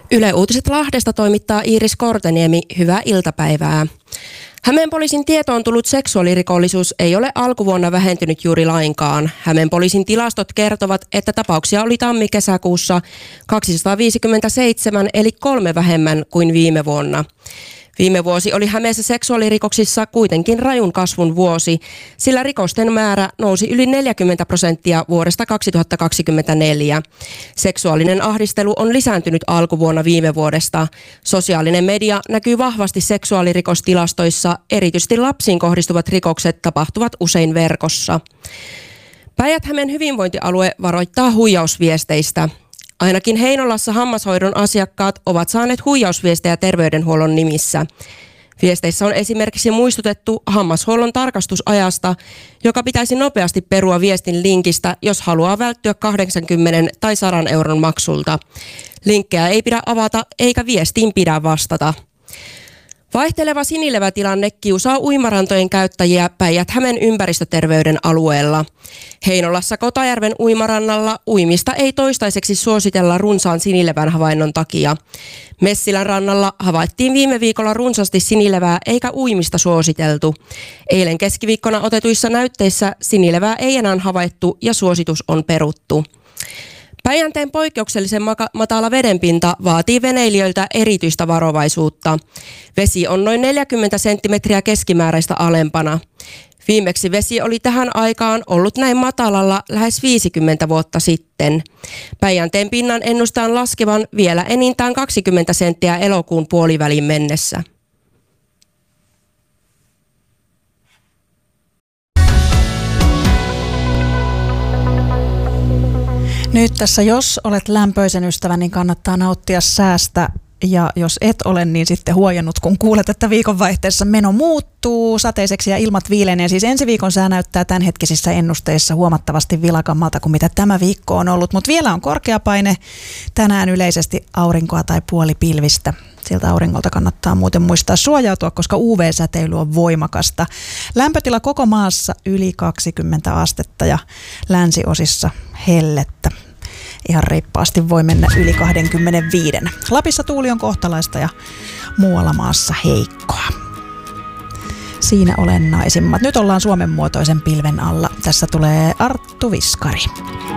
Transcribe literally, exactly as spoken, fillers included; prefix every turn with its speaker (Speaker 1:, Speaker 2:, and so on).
Speaker 1: Yle Uutiset Lahdesta toimittaa Iiris Korteniemi. Hyvää iltapäivää. Hämeen poliisin tietoon tullut seksuaalirikollisuus ei ole alkuvuonna vähentynyt juuri lainkaan. Hämeen poliisin tilastot kertovat, että tapauksia oli tammi-kesäkuussa kaksisataaviisikymmentäseitsemän eli kolme vähemmän kuin viime vuonna. Viime vuosi oli Hämeessä seksuaalirikoksissa kuitenkin rajun kasvun vuosi, sillä rikosten määrä nousi yli neljäkymmentä prosenttia vuodesta kaksituhattakaksikymmentäneljä. Seksuaalinen ahdistelu on lisääntynyt alkuvuonna viime vuodesta. Sosiaalinen media näkyy vahvasti seksuaalirikostilastoissa, erityisesti lapsiin kohdistuvat rikokset tapahtuvat usein verkossa. Päijät-Hämeen hyvinvointialue varoittaa huijausviesteistä. Ainakin Heinolassa hammashoidon asiakkaat ovat saaneet huijausviestejä terveydenhuollon nimissä. Viesteissä on esimerkiksi muistutettu hammashuollon tarkastusajasta, joka pitäisi nopeasti perua viestin linkistä, jos haluaa välttyä kahdeksankymmentä tai sata euron maksulta. Linkkejä ei pidä avata eikä viestiin pidä vastata. Vaihteleva sinilevätilanne kiusaa uimarantojen käyttäjiä Päijät-Hämeen ympäristöterveyden alueella. Heinolassa Kotajärven uimarannalla uimista ei toistaiseksi suositella runsaan sinilevän havainnon takia. Messilän rannalla havaittiin viime viikolla runsaasti sinilevää eikä uimista suositeltu. Eilen keskiviikkona otetuissa näytteissä sinilevää ei enää havaittu ja suositus on peruttu. Päijänteen poikkeuksellisen maka- matala vedenpinta vaatii veneilijöiltä erityistä varovaisuutta. Vesi on noin neljäkymmentä senttimetriä keskimääräistä alempana. Viimeksi vesi oli tähän aikaan ollut näin matalalla lähes viisikymmentä vuotta sitten. Päijänteen pinnan ennustaan laskevan vielä enintään kaksikymmentä senttiä elokuun puolivälin mennessä.
Speaker 2: Nyt tässä, jos olet lämpöisen ystävä, niin kannattaa nauttia säästä. Ja jos et ole, niin sitten huojennut, kun kuulet, että viikonvaihteessa meno muuttuu sateiseksi ja ilmat viilenee. Siis ensi viikon sää näyttää tämänhetkisissä ennusteissa huomattavasti vilakammalta kuin mitä tämä viikko on ollut. Mutta vielä on korkea paine, tänään yleisesti aurinkoa tai puolipilvistä. Siltä auringolta kannattaa muuten muistaa suojautua, koska U V-säteily on voimakasta. Lämpötila koko maassa yli kaksikymmentä astetta ja länsiosissa hellettä. Ihan reippaasti voi mennä yli kaksikymmentäviisi. Lapissa tuuli on kohtalaista ja muualla maassa heikkoa. Siinä olennaisimmat. Nyt ollaan Suomen muotoisen pilven alla. Tässä tulee Arttu Viskari.